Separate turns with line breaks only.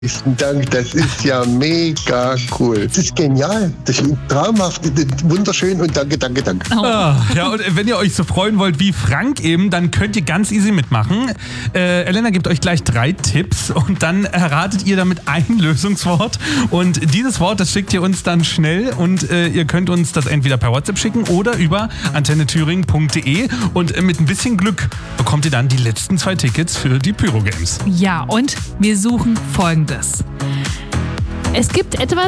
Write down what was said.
Besten Dank, das ist ja mega cool. Das ist genial, das ist traumhaft, das ist wunderschön und danke.
Oh. Ja, und wenn ihr euch so freuen wollt wie Frank eben, dann könnt ihr ganz easy mitmachen. Elena gibt euch gleich 3 Tipps und dann erratet ihr damit ein Lösungswort und dieses Wort, das schickt ihr uns dann schnell und ihr könnt uns das entweder per WhatsApp schicken oder über antennethüringen.de und mit ein bisschen Glück bekommt ihr dann die letzten 2 Tickets für die Pyro Games.
Ja, und wir suchen Folgendes. Es gibt etwas